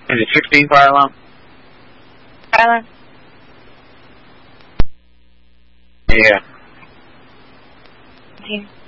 Is it 16 fire alarm? Tyler? Yeah. Okay.